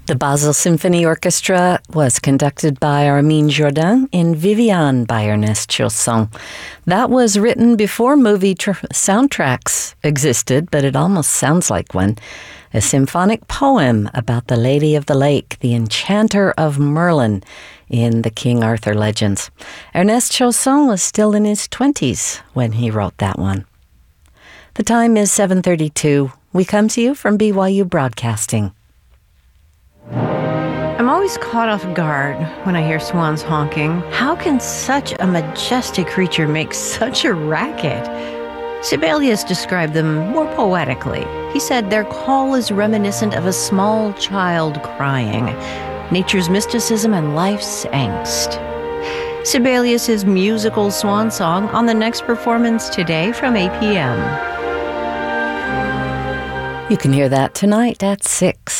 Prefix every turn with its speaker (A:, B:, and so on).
A: The Basel Symphony Orchestra was conducted by Armin Jourdain in Viviane by Ernest Chausson. That was written before movie soundtracks existed, but it almost sounds like one. A symphonic poem about the Lady of the Lake, the enchanter of Merlin in the King Arthur legends. Ernest Chausson was still in his 20s when he wrote that one. The time is 7:32. We come to you from BYU Broadcasting.
B: I'm always caught off guard when I hear swans honking. How can such a majestic creature make such a racket? Sibelius described them more poetically. He said their call is reminiscent of a small child crying, nature's mysticism and life's angst. Sibelius's musical swan song on the next performance today from 8 p.m.
A: You can hear that tonight at 6.